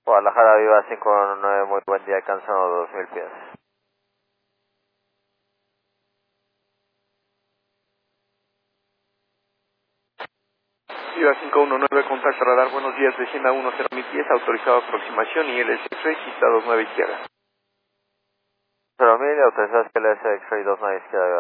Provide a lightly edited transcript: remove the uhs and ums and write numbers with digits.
Guadalajara Viva 519, muy buen día, alcanzando 2000 pies. Viva 519, contacto radar, buenos días, Vecina 1010, autorizado aproximación y LS registrados 9 izquierda. 0.000, autorizado que le X-Ray 29 izquierda.